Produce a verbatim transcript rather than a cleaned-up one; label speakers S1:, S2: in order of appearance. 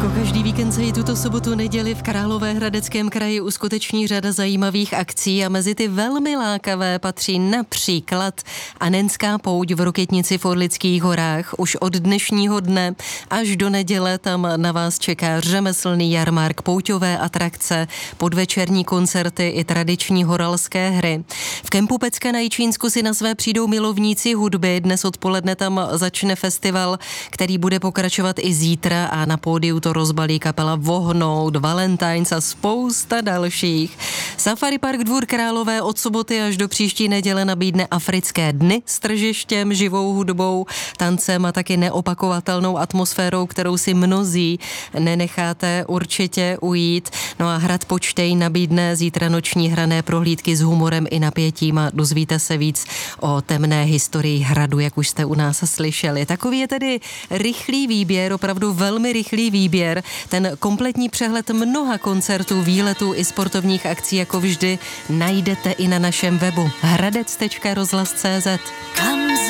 S1: Jako každý víkend se i tuto sobotu neděli v Královéhradeckém kraji uskuteční řada zajímavých akcí a mezi ty velmi lákavé patří například Anenská pouť v Rokytnici v Orlických horách. Už od dnešního dne až do neděle tam na vás čeká řemeslný jarmark, pouťové atrakce, podvečerní koncerty i tradiční horalské hry. V kempu Pecka na Jičínsku si na své přijdou milovníci hudby. Dnes odpoledne tam začne festival, který bude pokračovat i zítra a na pódiu to rozbalí kapela Vohnout, Valentines a spousta dalších. Safari Park Dvůr Králové od soboty až do příští neděle nabídne africké dny s tržištěm, živou hudbou, tancem a taky neopakovatelnou atmosférou, kterou si mnozí nenecháte určitě ujít. No a Hrad Počtej nabídne zítra noční hrané prohlídky s humorem i napětím a dozvíte se víc o temné historii hradu, jak už jste u nás slyšeli. Takový je tedy rychlý výběr, opravdu velmi rychlý výběr. Ten kompletní přehled mnoha koncertů, výletů i sportovních akcí jako vždy najdete i na našem webu hradec tečka rozhlas tečka cé zet.